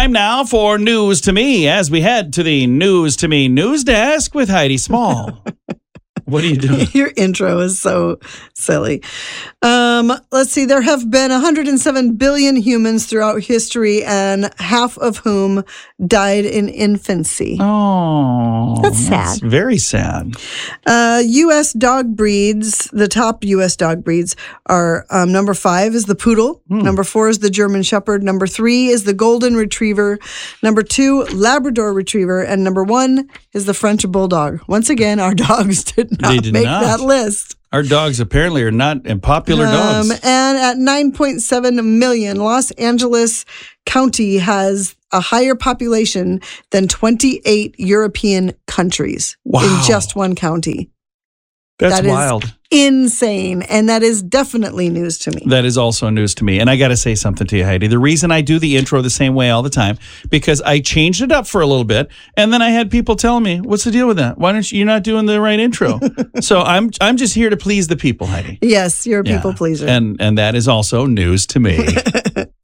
Time now for News to Me as we head to the News to Me news desk with Heidi Small. What are you doing? Your intro is so silly. Let's see. There have been 107 billion humans throughout history, and half of whom died in infancy. Oh, That's sad. Very sad. U.S. dog breeds, the top U.S. dog breeds are number 5 is the Poodle. Number 4 is the German Shepherd. Number 3 is the Golden Retriever. Number 2, Labrador Retriever. And number 1 is the French Bulldog. Once again, our dogs did not make that list. Our dogs apparently are not popular dogs. And at 9.7 million, Los Angeles County has a higher population than 28 European countries in just one county. That's wild. Is insane. And that is definitely news to me. That is also news to me. And I got to say something to you, Heidi. The reason I do the intro the same way all the time, because I changed it up for a little bit. And then I had people telling me, what's the deal with that? Why don't you're not doing the right intro? So I'm just here to please the people, Heidi. Yes, you're a people pleaser. And that is also news to me.